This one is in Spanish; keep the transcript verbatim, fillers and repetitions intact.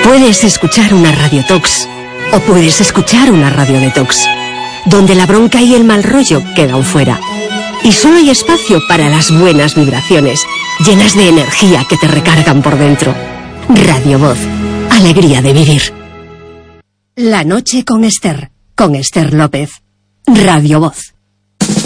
Puedes escuchar una radiotox o puedes escuchar una radio detox, donde la bronca y el mal rollo quedan fuera. Y solo hay espacio para las buenas vibraciones, llenas de energía que te recargan por dentro. Radio Voz, alegría de vivir. La noche con Esther, con Esther López. Radio Voz.